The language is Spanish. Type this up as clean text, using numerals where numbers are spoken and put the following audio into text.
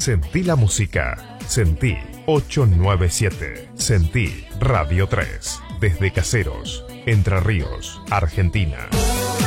Sentí la música. Sentí 897. Sentí Radio 3. Desde Caseros, Entre Ríos, Argentina.